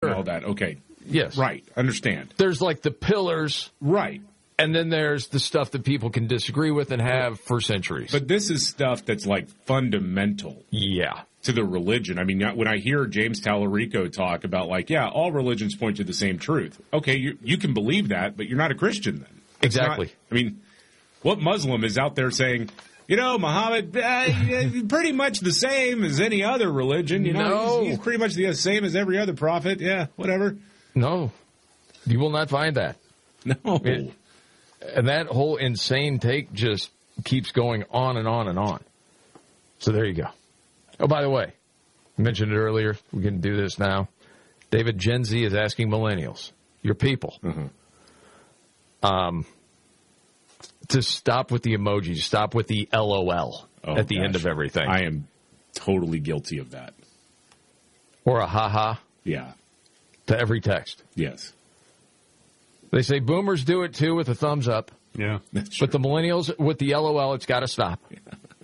and all that. Okay. Yes. Right. Understand. There's like the pillars. Right. And then there's the stuff that people can disagree with and have for centuries. But this is stuff that's like fundamental. Yeah. To the religion. I mean, when I hear James Tallarico talk about like, yeah, all religions point to the same truth. Okay, you can believe that, but you're not a Christian then. Exactly. I mean, what Muslim is out there saying, Muhammad, pretty much the same as any other religion. He's pretty much the same as every other prophet. Yeah, whatever. No, you will not find that. No. And that whole insane take just keeps going on and on and on. So there you go. Oh, by the way, I mentioned it earlier. We can do this now. David, Gen Z is asking millennials, your people, to stop with the emojis, stop with the LOL at the end of everything. I am totally guilty of that. Or a ha-ha. Yeah. To every text. Yes. They say boomers do it, too, with a thumbs up. Yeah. But the millennials, with the LOL, it's got to stop. Yeah.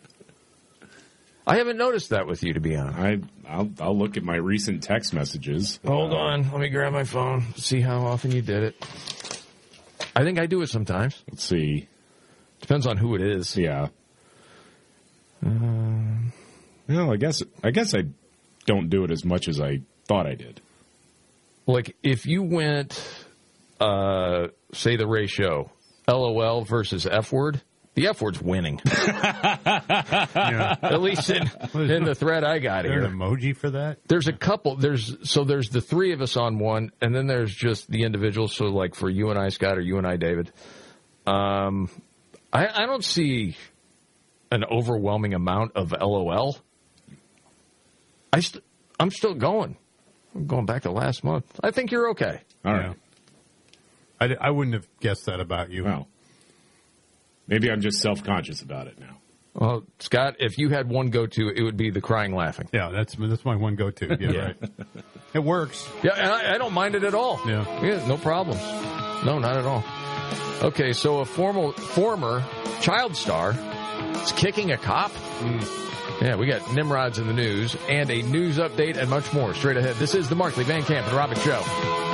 I haven't noticed that with you, to be honest. I'll look at my recent text messages. Hold on. Let me grab my phone, see how often you did it. I think I do it sometimes. Let's see. Depends on who it is. Yeah. Well, I guess I don't do it as much as I thought I did. Like, if you went, say the ratio, LOL versus F word, the F word's winning. At least in the thread I got here. Is there an emoji for that? There's a couple. There's the three of us on one, and then there's just the individuals. So, like, for you and I, Scott, or you and I, David, I don't see an overwhelming amount of LOL. I'm still going. I'm going back to last month. I think you're okay. All right. I wouldn't have guessed that about you. Well, maybe I'm just self-conscious about it now. Well, Scott, if you had one go-to, it would be the crying laughing. Yeah, that's my one go-to. Yeah, right. It works. Yeah, and I don't mind it at all. Yeah, no problems. No, not at all. Okay, so a former child star is kicking a cop. Yeah, we got Nimrods in the news and a news update and much more straight ahead. This is the Markley, Van Camp, and Robbins Show.